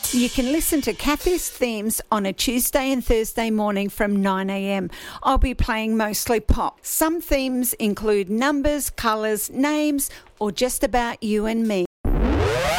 You can listen to Kathy's themes on a Tuesday and Thursday morning from 9 a.m. I'll be playing mostly pop. Some themes include numbers, colours, names, or just about you and me.